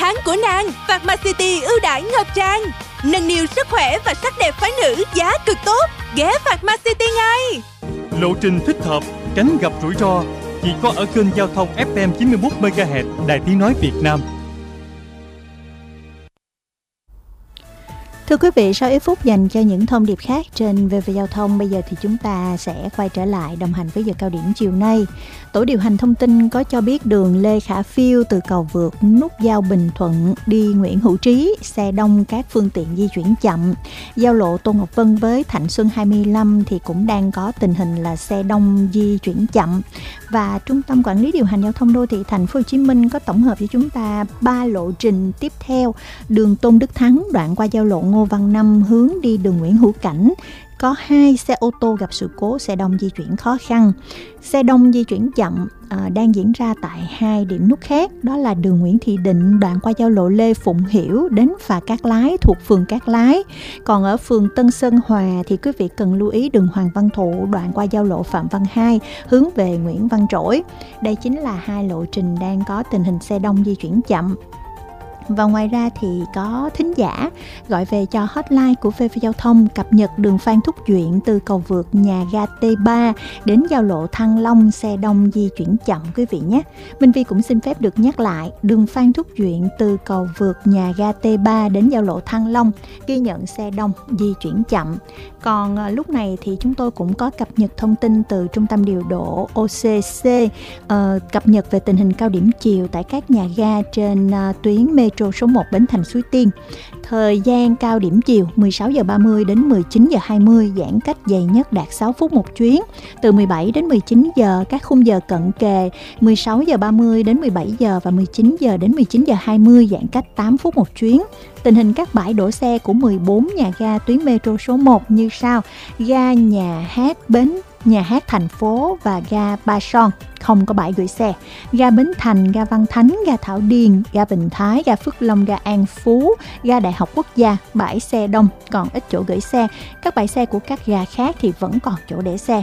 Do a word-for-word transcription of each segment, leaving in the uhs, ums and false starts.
tháng của nàng. Pharmacity ưu đãi ngập tràn, nâng niu sức khỏe và sắc đẹp phái nữ giá cực tốt. Ghé Pharmacity ngay. Lộ trình thích hợp, tránh gặp rủi ro chỉ có ở kênh giao thông ép em chín mươi mốt mê ga héc Đài Tiếng nói Việt Nam. Thưa quý vị, sau ít phút dành cho những thông điệp khác trên vê vê Giao thông, bây giờ thì chúng ta sẽ quay trở lại đồng hành với giờ cao điểm chiều nay. Tổ điều hành thông tin có cho biết đường Lê Khả Phiêu từ cầu vượt nút giao Bình Thuận đi Nguyễn Hữu Trí, xe đông, các phương tiện di chuyển chậm. Giao lộ Tô Ngọc Vân với Thạnh Xuân hai mươi lăm thì cũng đang có tình hình là xe đông di chuyển chậm. Và Trung tâm Quản lý điều hành giao thông đô thị Thành phố Hồ Chí Minh có tổng hợp với chúng ta ba lộ trình tiếp theo: đường Tôn Đức Thắng đoạn qua giao lộ Ngô Văn Năm hướng đi đường Nguyễn Hữu Cảnh, có hai xe ô tô gặp sự cố, xe đông di chuyển khó khăn. Xe đông di chuyển chậm à, đang diễn ra tại hai điểm nút khác, đó là đường Nguyễn Thị Định đoạn qua giao lộ Lê Phụng Hiểu đến phà Cát Lái thuộc phường Cát Lái. Còn ở phường Tân Sơn Hòa thì quý vị cần lưu ý đường Hoàng Văn Thụ đoạn qua giao lộ Phạm Văn Hai hướng về Nguyễn Văn Trỗi. Đây chính là hai lộ trình đang có tình hình xe đông di chuyển chậm. Và ngoài ra thì có thính giả gọi về cho hotline của vê vê Giao thông cập nhật đường Phan Thúc Duyện từ cầu vượt nhà ga T ba đến giao lộ Thăng Long, xe đông di chuyển chậm quý vị nhé. Minh Vi cũng xin phép được nhắc lại đường Phan Thúc Duyện từ cầu vượt nhà ga T ba đến giao lộ Thăng Long ghi nhận xe đông di chuyển chậm. Còn à, lúc này thì chúng tôi cũng có cập nhật thông tin từ Trung tâm điều độ o xê xê uh, cập nhật về tình hình cao điểm chiều tại các nhà ga trên uh, tuyến metro số một Bến Thành Suối Tiên. Thời gian cao điểm chiều mười sáu giờ ba mươi đến mười chín giờ hai mươi, giãn cách dày nhất đạt sáu phút một chuyến. Từ mười bảy đến mười chín giờ, các khung giờ cận kề mười sáu giờ ba mươi đến mười bảy giờ và mười chín giờ đến mười chín giờ hai mươi, giãn cách tám phút một chuyến. Tình hình các bãi đổ xe của mười bốn nhà ga tuyến metro số một như sau: ga Nhà Hát Bến Nhà Hát Thành phố và ga Ba Son không có bãi gửi xe, ga Bến Thành, ga Văn Thánh, ga Thảo Điền, ga Bình Thái, ga Phước Long, ga An Phú, ga Đại học Quốc gia, bãi xe đông, còn ít chỗ gửi xe. Các bãi xe của các ga khác thì vẫn còn chỗ để xe.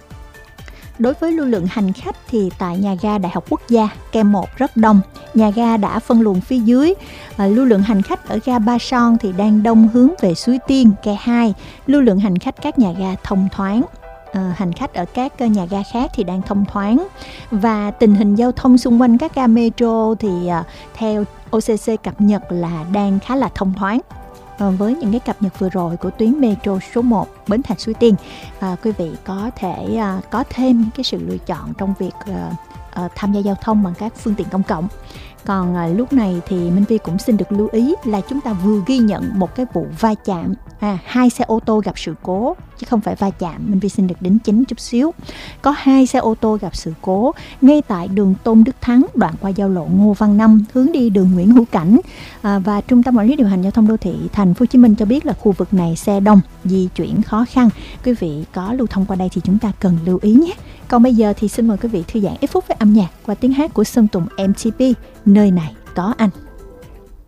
Đối với lưu lượng hành khách thì tại nhà ga Đại học Quốc gia, ke một rất đông, nhà ga đã phân luồng phía dưới. À, lưu lượng hành khách ở ga Ba Son thì đang đông hướng về Suối Tiên, ke hai. Lưu lượng hành khách các nhà ga thông thoáng. À, hành khách ở các nhà ga khác thì đang thông thoáng. Và tình hình giao thông xung quanh các ga metro thì à, theo o xê xê cập nhật là đang khá là thông thoáng. À, với những cái cập nhật vừa rồi của tuyến metro số một Bến Thành Suối Tiên, à, quý vị có thể à, có thêm cái sự lựa chọn trong việc à, à, tham gia giao thông bằng các phương tiện công cộng. Còn à, lúc này thì Minh Vi cũng xin được lưu ý là chúng ta vừa ghi nhận một cái vụ va chạm, à, hai xe ô tô gặp sự cố chứ không phải va chạm. Minh Vi xin được đính chính chút xíu. Có hai xe ô tô gặp sự cố ngay tại đường Tôn Đức Thắng đoạn qua giao lộ Ngô Văn Năm hướng đi đường Nguyễn Hữu Cảnh. À, và Trung tâm Quản lý điều hành giao thông đô thị Thành phố Hồ Chí Minh cho biết là khu vực này xe đông, di chuyển khó khăn. Quý vị có lưu thông qua đây thì chúng ta cần lưu ý nhé. Còn bây giờ thì xin mời quý vị thư giãn ít phút với âm nhạc qua tiếng hát của Sơn Tùng em tê pê, Nơi Này Có Anh.